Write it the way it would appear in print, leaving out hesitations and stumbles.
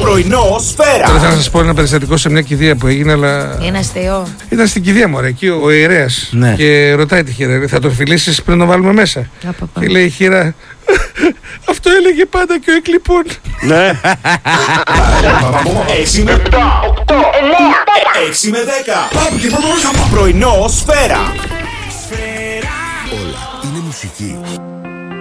Πρωινό Σφαίρα. Τώρα θέλω να σας πω ένα περιστατικό σε μια κηδεία που έγινε, αλλά. Είναι αστείο. Ήταν στην κηδεία μου, εκεί ο ιερέας. Ναι. Και ρωτάει τη χείρα, θα τον φιλήσεις πριν να το βάλουμε μέσα? Και λέει η χείρα, αυτό έλεγε πάντα και ο εκλειπών. Ναι. 6 με 7, 8, 9, 10. 6 με 10. Πρωινό Σφαίρα. Όλα είναι μουσική.